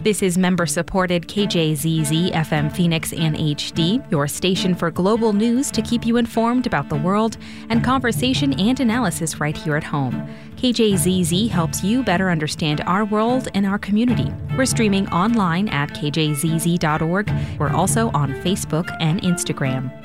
This is member-supported KJZZ FM Phoenix and HD, your station for global news to keep you informed about the world and conversation and analysis right here at home. KJZZ helps you better understand our world and our community. We're streaming online at kjzz.org. We're also on Facebook and Instagram.